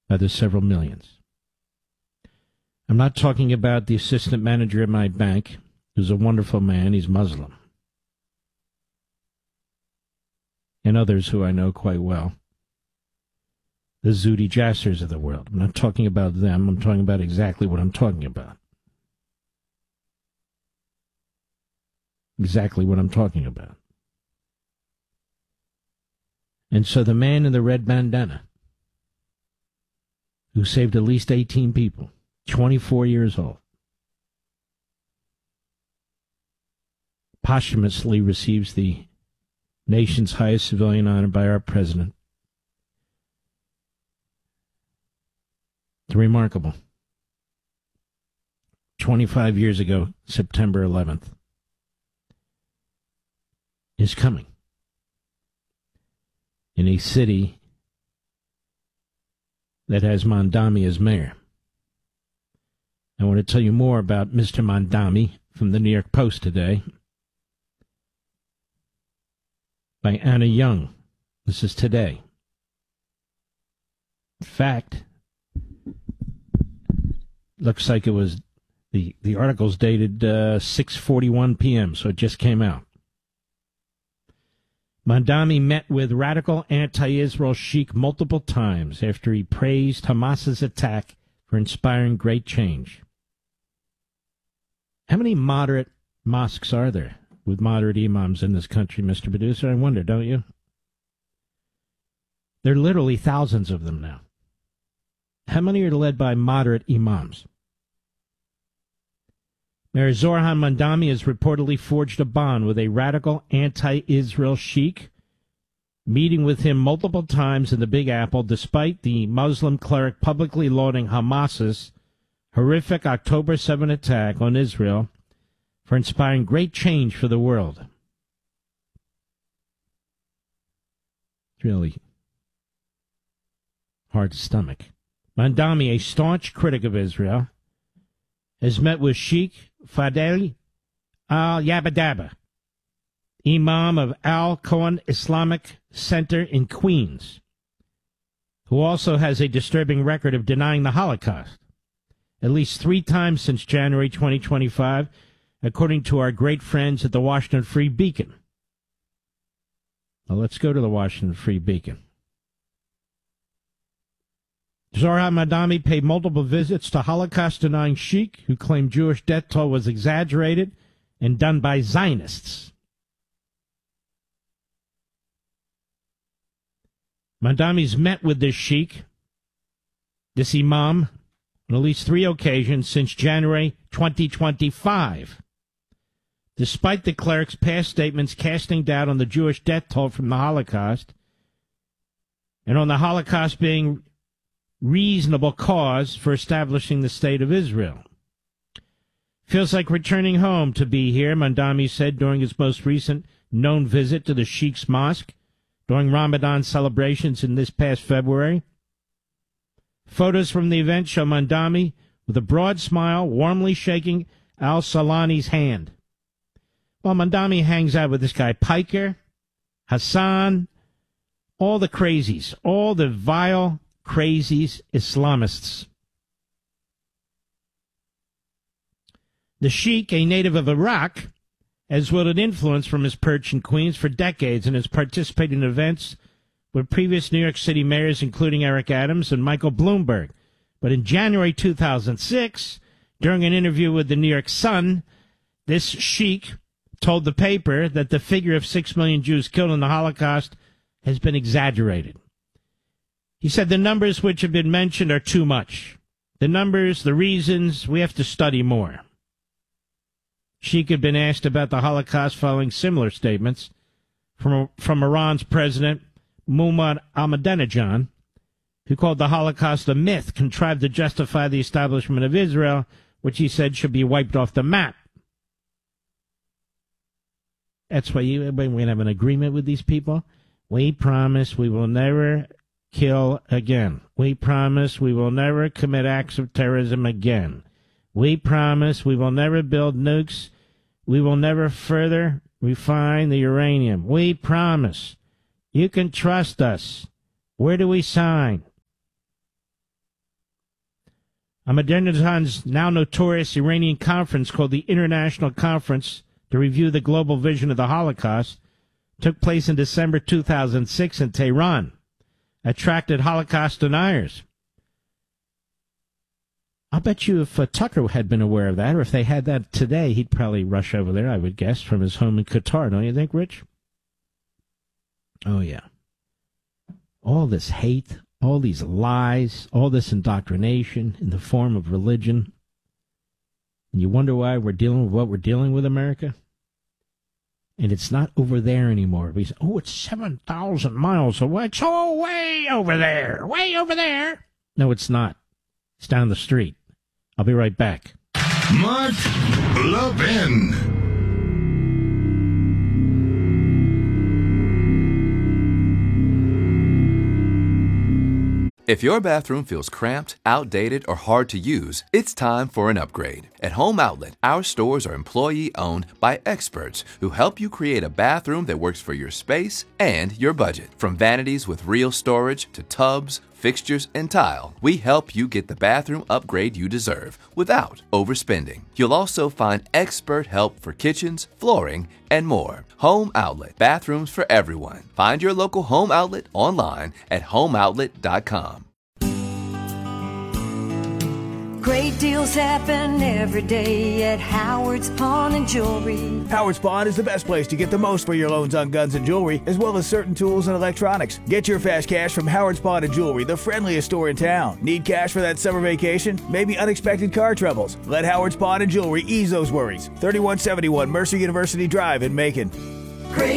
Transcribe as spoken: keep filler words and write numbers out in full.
by the several millions. I'm not talking about the assistant manager at my bank, who's a wonderful man. He's Muslim. And others who I know quite well. The Zuhdi Jassers of the world. I'm not talking about them. I'm talking about exactly what I'm talking about. Exactly what I'm talking about. And so the man in the red bandana, who saved at least eighteen people, twenty-four years old, posthumously receives the nation's highest civilian honor by our president. It's remarkable. twenty-five years ago, September eleventh, is coming. In a city that has Mamdani as mayor. I want to tell you more about Mister Mamdani from the New York Post today by Anna Young. This is today. In fact, looks like it was the, the article's dated uh, six forty-one p.m., so it just came out. Mamdani met with radical anti-Israel sheikh multiple times after he praised Hamas's attack for inspiring great change. How many moderate mosques are there with moderate imams in this country, Mister Producer? I wonder, don't you? There are literally thousands of them now. How many are led by moderate imams? Mayor Zoran Mamdani has reportedly forged a bond with a radical anti-Israel sheikh, meeting with him multiple times in the Big Apple, despite the Muslim cleric publicly lauding Hamas's horrific October seventh attack on Israel for inspiring great change for the world. It's really hard to stomach. Mamdani, a staunch critic of Israel, has met with Sheikh Fadel al-Yabadaba, imam of Al-Kohan Islamic Center in Queens, who also has a disturbing record of denying the Holocaust, at least three times since January twenty twenty-five, according to our great friends at the Washington Free Beacon. Well, let's go to the Washington Free Beacon. Zoran Mamdani paid multiple visits to Holocaust-denying sheikh who claimed Jewish death toll was exaggerated and done by Zionists. Mamdani's met with this sheikh, this imam, on at least three occasions since January twenty twenty-five, despite the cleric's past statements casting doubt on the Jewish death toll from the Holocaust and on the Holocaust being reasonable cause for establishing the State of Israel. Feels like returning home to be here, Mamdani said during his most recent known visit to the Sheikh's Mosque during Ramadan celebrations in this past February. Photos from the event show Mamdani with a broad smile warmly shaking al-Salani's hand. Well, Mamdani hangs out with this guy Piker, Hassan, all the crazies, all the vile crazies, Islamists. The sheikh, a native of Iraq, has wielded influence from his perch in Queens for decades and has participated in events with previous New York City mayors, including Eric Adams and Michael Bloomberg. But in January two thousand six, during an interview with the New York Sun, this sheikh told the paper that the figure of six million Jews killed in the Holocaust has been exaggerated. He said the numbers which have been mentioned are too much. The numbers, the reasons, we have to study more. Sheikh had been asked about the Holocaust following similar statements from, from Iran's president, Muhammad Ahmadinejad, who called the Holocaust a myth contrived to justify the establishment of Israel, which he said should be wiped off the map. That's why you, we're going to have an agreement with these people. We promise we will never kill again. We promise we will never commit acts of terrorism again. We promise we will never build nukes. We will never further refine the uranium. We promise. You can trust us. Where do we sign? Ahmadinejad's now notorious Iranian conference called the International Conference to Review the Global Vision of the Holocaust took place in December two thousand six in Tehran, attracted Holocaust deniers. I'll bet you if uh, Tucker had been aware of that, or if they had that today, he'd probably rush over there, I would guess, from his home in Qatar. Don't you think, Rich? Oh, yeah. All this hate, all these lies, all this indoctrination in the form of religion. And you wonder why we're dealing with what we're dealing with, America? And it's not over there anymore. We say, oh, it's seven thousand miles away. It's all way over there. Way over there. No, it's not. It's down the street. I'll be right back. Mark Levin. If your bathroom feels cramped, outdated, or hard to use, it's time for an upgrade. At Home Outlet, our stores are employee-owned by experts who help you create a bathroom that works for your space and your budget. From vanities with real storage to tubs, fixtures, and tile, we help you get the bathroom upgrade you deserve without overspending. You'll also find expert help for kitchens, flooring, and more. Home Outlet, bathrooms for everyone. Find your local Home Outlet online at home outlet dot com. Great deals happen every day at Howard's Pawn and Jewelry. Howard's Pawn is the best place to get the most for your loans on guns and jewelry, as well as certain tools and electronics. Get your fast cash from Howard's Pawn and Jewelry, the friendliest store in town. Need cash for that summer vacation? Maybe unexpected car troubles? Let Howard's Pawn and Jewelry ease those worries. thirty-one seventy-one Mercer University Drive in Macon.